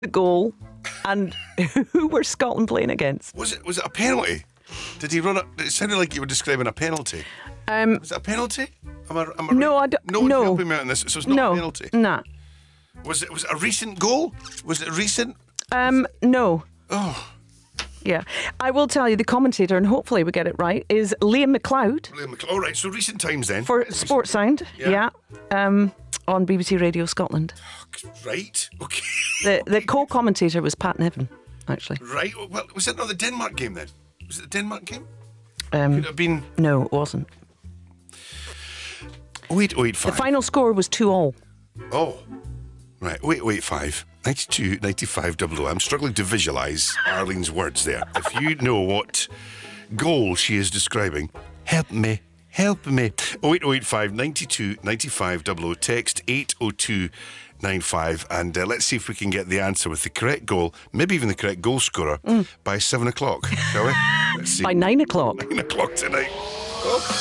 the goal, and who were Scotland playing against? Was it a penalty? Did he run it? It sounded like you were describing a penalty. Was it a penalty? Am I No, right? I don't. No one's No, helping me out on this, so it's not a penalty. Nah. Was it a recent goal? Was it recent? No. Oh, Yeah, I will tell you. The commentator, and hopefully we get it right, is Liam McLeod all right. So recent times then. for Sports Sound. Yeah. On BBC Radio Scotland. Right. Okay. The co-commentator was Pat Nevin, actually. Right. Well, was it not the Denmark game then? Was it the Denmark game? Could it have been. No, it wasn't. 0885. The final score was 2-2. Oh, right. 0885 92 95 00. I'm struggling to visualise Arlene's words there. If you know what goal she is describing, help me. Help me. 08085 92 95 00. Text 80295. And let's see if we can get the answer with the correct goal, maybe even the correct goal scorer, by 7 o'clock, shall we? Let's see. By 9 o'clock. 9 o'clock tonight. Oh.